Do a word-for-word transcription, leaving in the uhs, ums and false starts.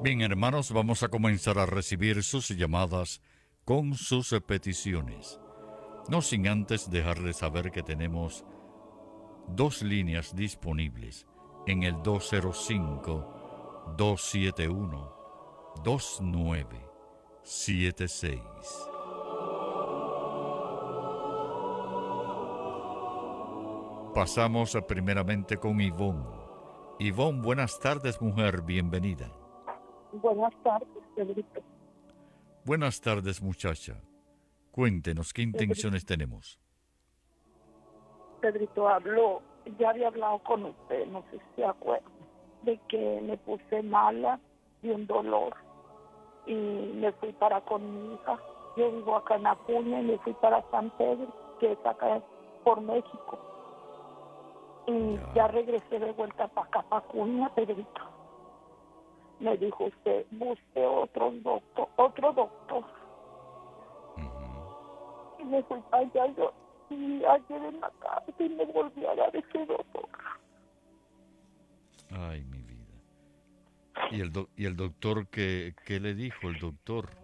Bien, hermanos, vamos a comenzar a recibir sus llamadas con sus peticiones. No sin antes dejarles saber que tenemos dos líneas disponibles en el dos cero cinco, dos siete uno, dos nueve siete seis. Pasamos primeramente con Ivonne. Ivonne, buenas tardes, mujer, bienvenida. Buenas tardes, Pedrito. Buenas tardes, muchacha. Cuéntenos, ¿qué Pedrito, intenciones tenemos? Pedrito habló, ya había hablado con usted, no sé si se acuerda, de que me puse mala de un dolor y me fui para con mi hija. Yo vivo acá en Acuña y me fui para San Pedro, que es acá por México. Y Ya. ya regresé de vuelta para acá, para Acuña, Pedrito. Me dijo usted, busque otro doctor, otro doctor. Ujú. Y me fui para allá yo. Y ayer en la tarde y me volví a dar ese dolor. Ay, mi vida. ¿Y el, do- y el doctor qué, qué le dijo el doctor?